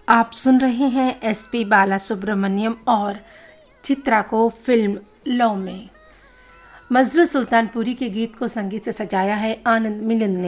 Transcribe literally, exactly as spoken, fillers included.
आप सुन रहे हैं एस पी बालासुब्रमण्यम और चित्रा को फिल्म लव में। मजरू सुल्तानपुरी के गीत को संगीत से सजाया है आनंद मिलिंद ने।